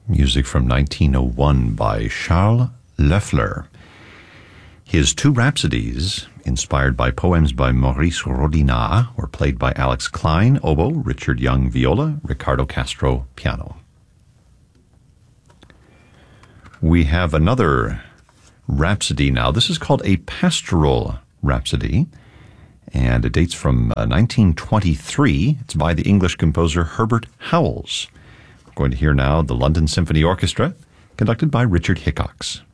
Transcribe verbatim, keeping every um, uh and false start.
music from nineteen oh one by Charles Loeffler. His two rhapsodies, inspired by poems by Maurice Rodinat, were played by Alex Klein, oboe, Richard Young, viola, Ricardo Castro, piano. We have another rhapsody now. This is called a pastoral rhapsody, and it dates from uh, nineteen twenty-three. It's by the English composer Herbert Howells. We're going to hear now the London Symphony Orchestra, conducted by Richard Hickox.